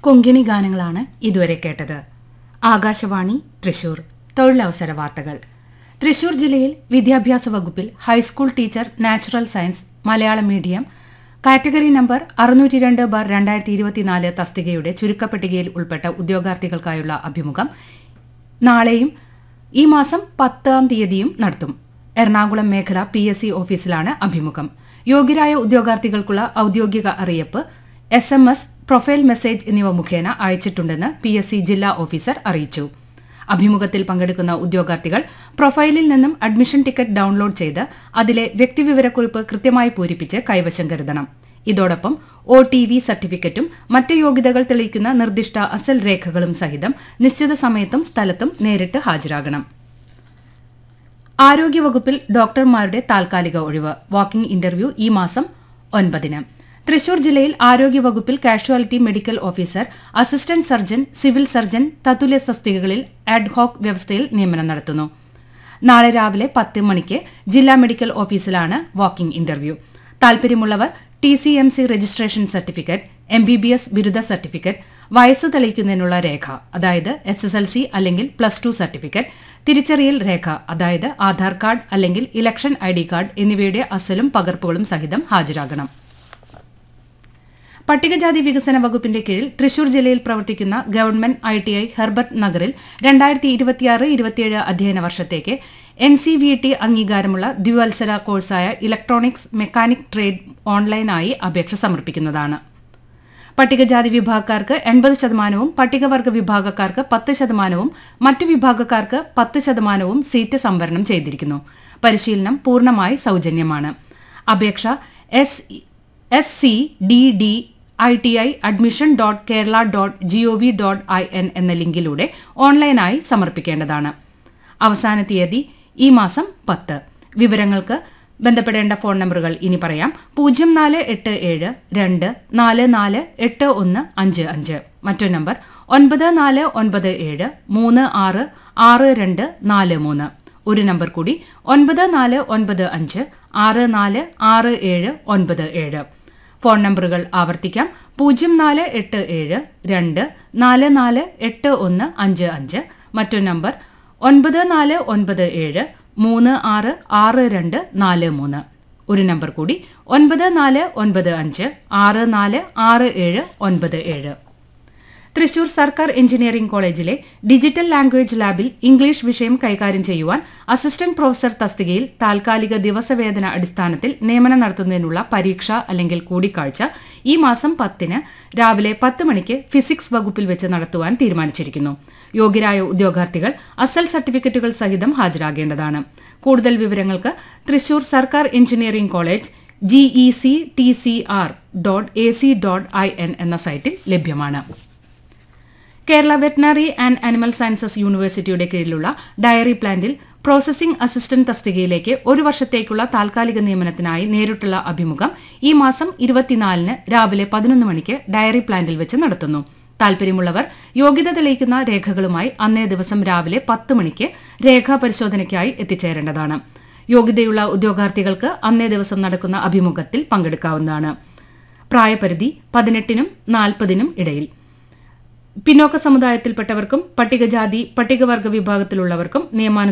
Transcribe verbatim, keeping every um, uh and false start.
കൊങ്കിണി ഗാനങ്ങളാണ് ഇതുവരെ കേട്ടത്. ആകാശവാണി തൃശൂർ. തൊഴിലവസര വാർത്തകൾ. തൃശൂർ ജില്ലയിൽ വിദ്യാഭ്യാസ വകുപ്പിൽ high school teacher natural science Malayalam medium category number അറുന്നൂറ്റി രണ്ട് ബാർ രണ്ടായിരത്തി ഇരുപത്തിനാല് തസ്തികയുടെ ചുരുക്കപ്പട്ടികയിൽ ഉൾപ്പെട്ട ഉദ്യോഗാർത്ഥികൾക്കായുള്ള അഭിമുഖം നാളെയും ഈ മാസം പത്താം തീയതിയും നടത്തും. എറണാകുളം മേഖല പി എസ് സി ഓഫീസിലാണ് അഭിമുഖം. യോഗ്യരായ ഉദ്യോഗാർത്ഥികൾക്കുള്ള ഔദ്യോഗിക അറിയിപ്പ് S M S, profile message എന്നിവ മുഖേന അയച്ചിട്ടുണ്ടെന്ന് പി എസ് സി ജില്ലാ ഓഫീസർ അറിയിച്ചു. അഭിമുഖത്തിൽ പങ്കെടുക്കുന്ന ഉദ്യോഗാർത്ഥികൾ പ്രൊഫൈലിൽ നിന്നും അഡ്മിഷൻ ടിക്കറ്റ് ഡൌൺലോഡ് ചെയ്ത് അതിലെ വ്യക്തിവിവരക്കുറിപ്പ് കൃത്യമായി പൂരിപ്പിച്ച് കൈവശം കരുതണം. ഇതോടൊപ്പം ഒ ടി വി സർട്ടിഫിക്കറ്റും മറ്റ് യോഗ്യതകൾ തെളിയിക്കുന്ന നിർദ്ദിഷ്ട അസൽ രേഖകളും സഹിതം നിശ്ചിത സമയത്തും സ്ഥലത്തും നേരിട്ട് ഹാജരാകണം. ആരോഗ്യവകുപ്പിൽ ഡോക്ടർമാരുടെ താൽക്കാലിക ഒഴിവ്. വാക്കിംഗ് ഇന്റർവ്യൂ ഈ മാസം ഒൻപതിന്. തൃശൂർ ജില്ലയിൽ ആരോഗ്യവകുപ്പിൽ casualty medical officer, assistant surgeon, civil surgeon തത്തുല്യ തസ്തികകളിൽ ad hoc വ്യവസ്ഥയിൽ നിയമനം നടത്തുന്നു. നാളെ രാവിലെ പത്ത് മണിക്ക് ജില്ലാ മെഡിക്കൽ ഓഫീസിലാണ് walking interview. താൽപര്യമുള്ളവർ T C M C registration certificate, M B B S ബിരുദ സർട്ടിഫിക്കറ്റ്, വയസ്സ് തെളിയിക്കുന്നതിനുള്ള രേഖ അതായത് എസ് എസ് എൽ സി അല്ലെങ്കിൽ പ്ലസ് ടു സർട്ടിഫിക്കറ്റ്, തിരിച്ചറിയൽ രേഖ അതായത് ആധാർ കാർഡ് അല്ലെങ്കിൽ ഇലക്ഷൻ ഐ ഡി കാർഡ് എന്നിവയുടെ അസലും പകർപ്പുകളും സഹിതം ഹാജരാകണം. പട്ടികജാതി വികസന വകുപ്പിന്റെ കീഴിൽ തൃശൂർ ജില്ലയിൽ പ്രവർത്തിക്കുന്ന government I T I Herbert നഗറിൽ രണ്ടായിരത്തി ഇരുപത്തിയാറ് ഇരുപത്തിയേഴ് അധ്യയന വർഷത്തേക്ക് എൻ സി വി ടി അംഗീകാരമുള്ള ദ്വിവത്സര കോഴ്സായ ഇലക്ട്രോണിക്സ് മെക്കാനിക് ട്രേഡ് ഓൺലൈനായി അപേക്ഷ സമർപ്പിക്കുന്നതാണ്. പട്ടികജാതി വിഭാഗക്കാർക്ക് എൺപത് ശതമാനവും പട്ടികവർഗ വിഭാഗക്കാർക്ക് പത്ത് ശതമാനവും മറ്റു വിഭാഗക്കാർക്ക് പത്ത് ശതമാനവും സീറ്റ് സംവരണം ചെയ്തിരിക്കുന്നു. പരിശീലനം പൂർണ്ണമായി സൌജന്യമാണ്. അപേക്ഷ S S C D D I T I admission dot Kerala dot G O V dot I N എന്ന ലിങ്കിലൂടെ ഓൺലൈനായി സമർപ്പിക്കേണ്ടതാണ്. അവസാന തീയതി ഈ മാസം പത്ത്. വിവരങ്ങൾക്ക് ബന്ധപ്പെടേണ്ട ഫോൺ നമ്പറുകൾ ഇനി പറയാം. പൂജ്യം നാല് എട്ട് ഏഴ് രണ്ട് നാല് നാല് എട്ട് ഒന്ന് അഞ്ച് അഞ്ച്. മറ്റൊരു നമ്പർ ഒൻപത് നാല് ഒൻപത് ഏഴ് മൂന്ന് ആറ് ആറ് രണ്ട് നാല് മൂന്ന്. ഒരു നമ്പർ കൂടി ഒൻപത് നാല് ഒൻപത് അഞ്ച് ആറ് നാല് ആറ് ഏഴ് ഒൻപത് ഏഴ്. ഫോൺ നമ്പറുകൾ ആവർത്തിക്കാം. പൂജ്യം നാല് എട്ട് ഏഴ് രണ്ട് നാല് നാല് എട്ട് ഒന്ന് അഞ്ച് അഞ്ച്. മറ്റൊരു നമ്പർ ഒൻപത് നാല് ഒൻപത് ഏഴ് മൂന്ന് ആറ് ആറ് രണ്ട് നാല് മൂന്ന്. ഒരു നമ്പർ കൂടി ഒൻപത് നാല് ഒൻപത് അഞ്ച് ആറ് നാല് ആറ് ഏഴ് ഒൻപത് ഏഴ്. തൃശൂർ സർക്കാർ എഞ്ചിനീയറിംഗ് കോളേജിലെ ഡിജിറ്റൽ ലാംഗ്വേജ് ലാബിൽ ഇംഗ്ലീഷ് വിഷയം കൈകാര്യം ചെയ്യുവാൻ അസിസ്റ്റന്റ് പ്രൊഫസർ തസ്തികയിൽ താൽക്കാലിക ദിവസവേതന അടിസ്ഥാനത്തിൽ നിയമനം നടത്തുന്നതിനുള്ള പരീക്ഷ അല്ലെങ്കിൽ കൂടിക്കാഴ്ച ഈ മാസം പത്തിന് രാവിലെ പത്ത് മണിക്ക് ഫിസിക്സ് വകുപ്പിൽ വെച്ച് നടത്തുവാൻ തീരുമാനിച്ചിരിക്കുന്നു. യോഗ്യരായ ഉദ്യോഗാർത്ഥികൾ അസൽ സർട്ടിഫിക്കറ്റുകൾ സഹിതം ഹാജരാകേണ്ടതാണ്. കൂടുതൽ വിവരങ്ങൾക്ക് തൃശൂർ സർക്കാർ engineering college G E C T C R dot A C dot I N എന്ന സൈറ്റിൽ ലഭ്യമാണ്. Kerala veterinary and animal sciences യൂണിവേഴ്സിറ്റിയുടെ കീഴിലുള്ള ഡയറി പ്ലാന്റിൽ പ്രോസസിംഗ് അസിസ്റ്റന്റ് തസ്തികയിലേക്ക് ഒരു വർഷത്തേക്കുള്ള താൽക്കാലിക നിയമനത്തിനായി നേരിട്ടുള്ള അഭിമുഖം ഈ മാസം ഇരുപത്തിനാലിന് രാവിലെ പതിനൊന്ന് മണിക്ക് ഡയറി പ്ലാന്റിൽ വെച്ച് നടത്തുന്നു. താൽപര്യമുള്ളവർ യോഗ്യത തെളിയിക്കുന്ന രേഖകളുമായി അന്നേ ദിവസം രാവിലെ പത്ത് മണിക്ക് രേഖാ പരിശോധനയ്ക്കായി എത്തിച്ചേരേണ്ടതാണ്. യോഗ്യതയുള്ള ഉദ്യോഗാർത്ഥികൾക്ക് അന്നേ ദിവസം നടക്കുന്ന അഭിമുഖത്തിൽ പങ്കെടുക്കാവുന്നതാണ്. പ്രായപരിധി പതിനെട്ടിനും നാൽപ്പതിനും ഇടയിൽ. പിന്നോക്ക സമുദായത്തിൽപ്പെട്ടവർക്കും പട്ടികജാതി പട്ടികവർഗ വിഭാഗത്തിലുള്ളവർക്കും നിയമാനുസൃതം